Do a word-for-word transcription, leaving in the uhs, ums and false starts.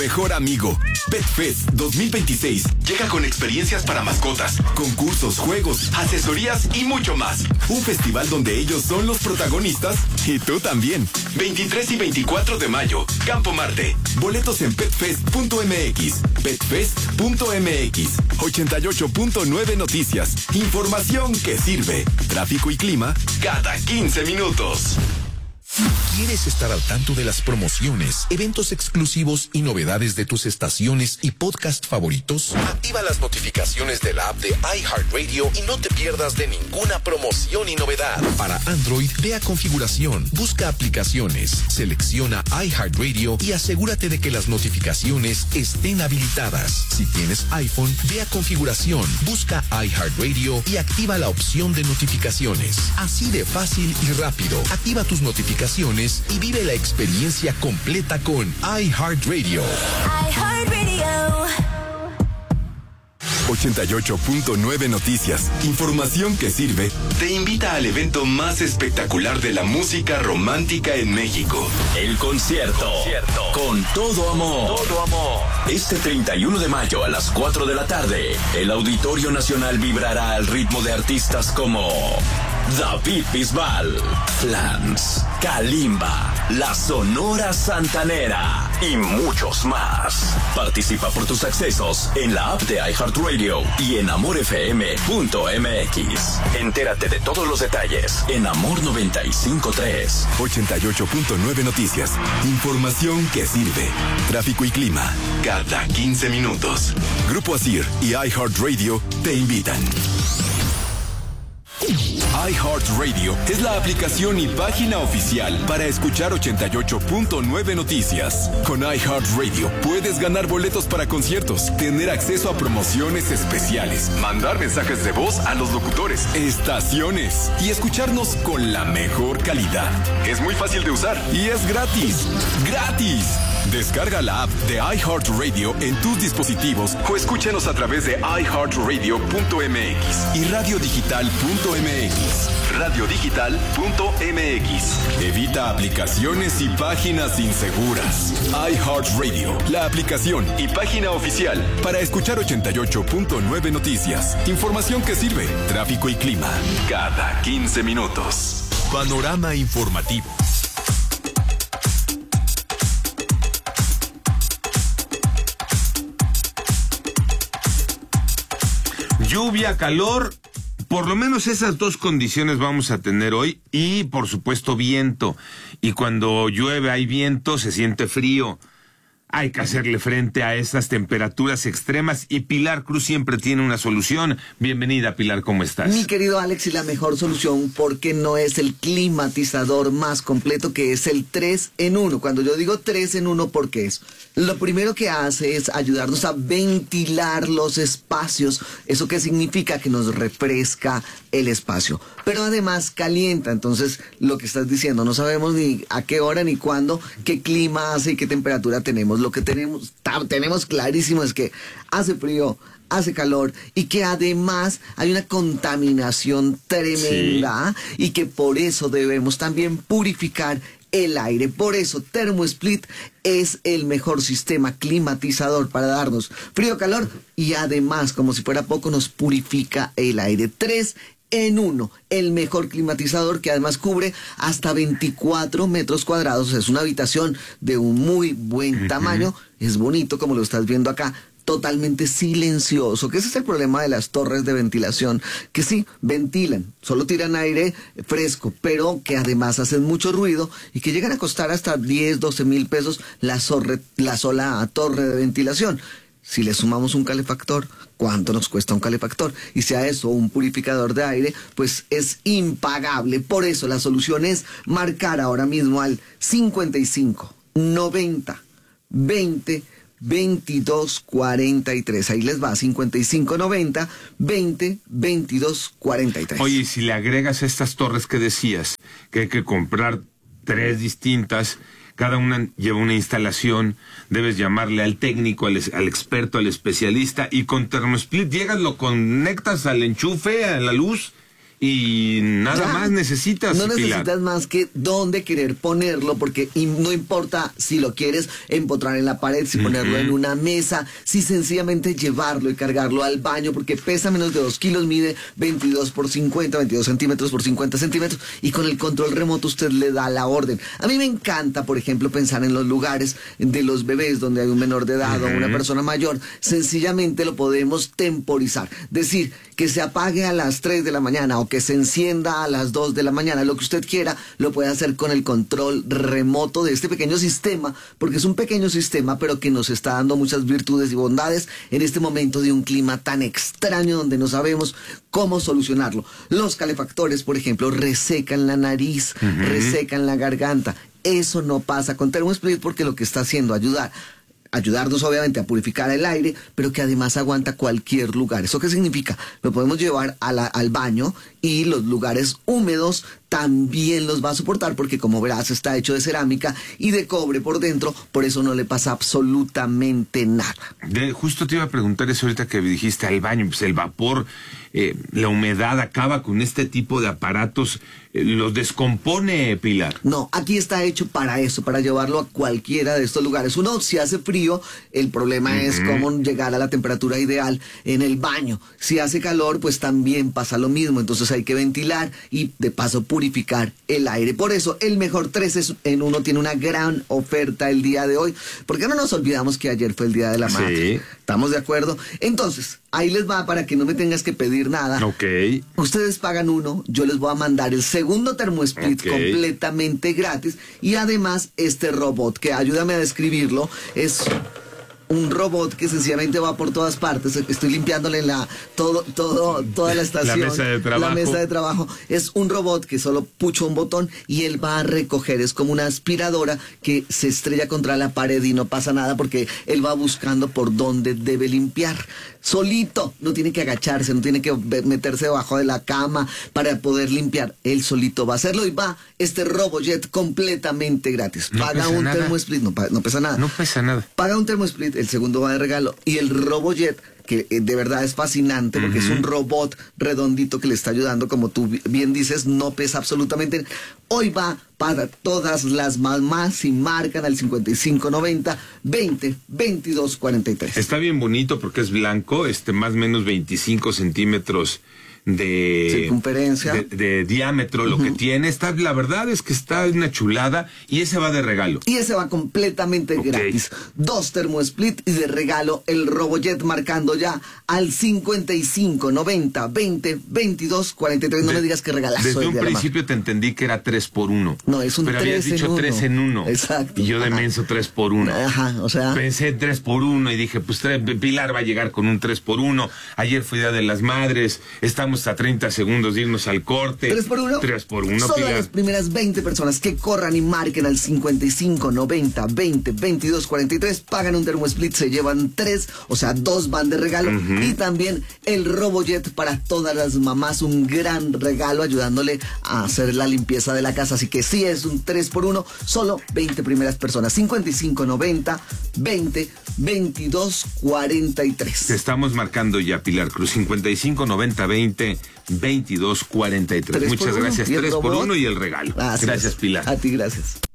Mejor amigo. PetFest dos mil veintiséis llega con experiencias para mascotas, concursos, juegos, asesorías y mucho más. Un festival donde ellos son los protagonistas y tú también. veintitrés y veinticuatro de mayo, Campo Marte. Boletos en petfest punto m x. petfest punto m x. ochenta y ocho punto nueve Noticias. Información que sirve. Tráfico y clima cada quince minutos. ¿Quieres estar al tanto de las promociones, eventos exclusivos y novedades de tus estaciones y podcast favoritos? Activa las notificaciones de la app de iHeartRadio y no te pierdas de ninguna promoción y novedad. Para Android, ve a configuración, busca aplicaciones, selecciona iHeartRadio y asegúrate de que las notificaciones estén habilitadas. Si tienes iPhone, ve a configuración, busca iHeartRadio y activa la opción de notificaciones. Así de fácil y rápido. Activa tus notificaciones y vive la experiencia completa con iHeartRadio. iHeartRadio. ochenta y ocho punto nueve Noticias. Información que sirve. Te invita al evento más espectacular de la música romántica en México. El concierto. concierto. Con todo amor. Todo amor. Este treinta y uno de mayo a las cuatro de la tarde, el Auditorio Nacional vibrará al ritmo de artistas como David Bisbal, Flans, Kalimba, La Sonora Santanera y muchos más. Participa por tus accesos en la app de iHeartRadio y en amor f m punto m x. Entérate de todos los detalles en Amor noventa y cinco punto tres. ochenta y ocho punto nueve Noticias. Información que sirve. Tráfico y clima cada quince minutos. Grupo Asir y iHeartRadio te invitan. iHeartRadio es la aplicación y página oficial para escuchar ochenta y ocho punto nueve Noticias. Con iHeartRadio puedes ganar boletos para conciertos, tener acceso a promociones especiales, mandar mensajes de voz a los locutores, estaciones y escucharnos con la mejor calidad. Es muy fácil de usar y es gratis. ¡Gratis! Descarga la app de iHeartRadio en tus dispositivos o escúchanos a través de i heart radio punto m x y radio digital punto m x. radio digital punto m x. Evita aplicaciones y páginas inseguras. iHeartRadio, la aplicación y página oficial para escuchar ochenta y ocho punto nueve Noticias. Información que sirve. Tráfico y clima cada quince minutos. Panorama informativo. Lluvia, calor, por lo menos esas dos condiciones vamos a tener hoy y, por supuesto, viento. Y cuando llueve hay viento, se siente frío. Hay que hacerle frente a estas temperaturas extremas y Pilar Cruz siempre tiene una solución. Bienvenida, Pilar, ¿cómo estás? Mi querido Alex, y la mejor solución, porque no es el climatizador más completo, que es el tres en uno. Cuando yo digo tres en uno, ¿por qué es? Lo primero que hace es ayudarnos a ventilar los espacios. ¿Eso qué significa? Que nos refresca el espacio. Pero además calienta. Entonces, lo que estás diciendo, no sabemos ni a qué hora ni cuándo, qué clima hace y qué temperatura tenemos. Lo que tenemos, tenemos clarísimo es que hace frío, hace calor y que además hay una contaminación tremenda, sí, y que por eso debemos también purificar el aire. Por eso ThermoSplit es el mejor sistema climatizador para darnos frío, calor y además, como si fuera poco, nos purifica el aire. Tres en uno, el mejor climatizador que además cubre hasta veinticuatro metros cuadrados. Es una habitación de un muy buen tamaño. Uh-huh. Es bonito, como lo estás viendo acá. Totalmente silencioso, que ese es el problema de las torres de ventilación, que sí, ventilan, solo tiran aire fresco, pero que además hacen mucho ruido y que llegan a costar hasta diez, doce mil pesos la, sorre, la sola torre de ventilación. Si le sumamos un calefactor, ¿cuánto nos cuesta un calefactor? Y si a eso un purificador de aire, pues es impagable. Por eso la solución es marcar ahora mismo al cincuenta y cinco, noventa, veinte, veintidós, cuarenta y tres. Ahí les va, cincuenta y cinco, noventa, veinte, veintidós, cuarenta y tres. Oye, si le agregas a estas torres que decías, que hay que comprar tres distintas, cada una lleva una instalación, debes llamarle al técnico, al, al experto, al especialista, y con ThermoSplit llegas, lo conectas al enchufe, a la luz, y nada Ya. más necesitas, No Pilar. necesitas más que dónde querer ponerlo, porque y no importa si lo quieres empotrar en la pared, si ponerlo en una mesa, si sencillamente llevarlo y cargarlo al baño, porque pesa menos de dos kilos, mide veintidós por cincuenta, veintidós centímetros por cincuenta centímetros, y con el control remoto usted le da la orden. A mí me encanta, por ejemplo, pensar en los lugares de los bebés donde hay un menor de edad o una persona mayor. Sencillamente lo podemos temporizar. Decir, que se apague a las tres de la mañana o que se encienda a las dos de la mañana, lo que usted quiera, lo puede hacer con el control remoto de este pequeño sistema, porque es un pequeño sistema, pero que nos está dando muchas virtudes y bondades en este momento de un clima tan extraño donde no sabemos cómo solucionarlo. Los calefactores, por ejemplo, resecan la nariz, uh-huh. resecan la garganta. Eso no pasa con ThermoSplit, porque lo que está haciendo ayudar ayudarnos obviamente a purificar el aire, pero que además aguanta cualquier lugar. ¿Eso qué significa? Lo podemos llevar a la, al baño, y los lugares húmedos también los va a soportar, porque como verás está hecho de cerámica y de cobre por dentro, por eso no le pasa absolutamente nada. De, justo te iba a preguntar eso ahorita que dijiste al baño, pues el vapor, eh, la humedad acaba con este tipo de aparatos, eh, los descompone, Pilar. No, aquí está hecho para eso, para llevarlo a cualquiera de estos lugares. Uno, si hace frío, el problema uh-huh. es cómo llegar a la temperatura ideal en el baño. Si hace calor, pues también pasa lo mismo, entonces hay que ventilar y de paso purificar el aire. Por eso el mejor tres en uno tiene una gran oferta el día de hoy, porque no nos olvidamos que ayer fue el Día de la Madre. Sí. ¿Estamos de acuerdo? Entonces, ahí les va para que no me tengas que pedir nada. Ok. Ustedes pagan uno, yo les voy a mandar el segundo ThermoSplit okay. completamente gratis, y además este robot, que ayúdame a describirlo, es un robot que sencillamente va por todas partes. Estoy limpiándole la todo todo toda la estación, la mesa de trabajo. La mesa de trabajo. Es un robot que solo pucha un botón y él va a recoger. Es como una aspiradora que se estrella contra la pared y no pasa nada, porque él va buscando por dónde debe limpiar. Solito, no tiene que agacharse, no tiene que meterse debajo de la cama para poder limpiar. Él solito va a hacerlo, y va este RoboJet completamente gratis. No Paga un nada. ThermoSplit, no, no pesa nada. No pesa nada. Paga un ThermoSplit, el segundo va de regalo, y el RoboJet, que eh, de verdad es fascinante, porque uh-huh. es un robot redondito que le está ayudando, como tú bien dices, no pesa absolutamente. Hoy va para todas las mamás y marcan al cincuenta y cinco noventa, veinte, veintidós cuarenta y tres. Está bien bonito porque es blanco, este más o menos veinticinco centímetros de circunferencia, de, de diámetro, uh-huh. lo que tiene. Está, la verdad es que está una chulada, y ese va de regalo. Y ese va completamente okay. gratis. Dos ThermoSplit y de regalo el RoboJet, marcando ya al cincuenta y cinco noventa, veinte, veintidós cuarenta y tres. No de, me digas que regalazo. Desde un principio te entendí que era tres por uno. No, es un pero tres habías dicho en tres en uno. Exacto. Y yo de Ajá. menso tres por uno. Ajá, o sea. Pensé tres por uno y dije, pues tres, Pilar va a llegar con un tres por uno. Ayer fue Día de las Madres, estamos a treinta segundos de irnos al corte. ¿Tres por uno? Tres por uno, Solo Pilar. las primeras veinte personas que corran y marquen al cincuenta y cinco noventa, veinte, veintidós cuarenta y tres, pagan un ThermoSplit, se llevan tres, o sea, dos van de regalo. Uh-huh. Y también el RoboJet para todas las mamás, un gran regalo, ayudándole a hacer la limpieza de la casa. Así que sí, es un tres por uno, solo veinte primeras personas. cincuenta y cinco noventa, veinte, veintidós cuarenta y tres. Te estamos marcando ya, Pilar Cruz. cincuenta y cinco noventa, veinte, veintidós cuarenta y tres. Muchas gracias. tres por uno y el regalo. Así gracias, es. Pilar. A ti, gracias.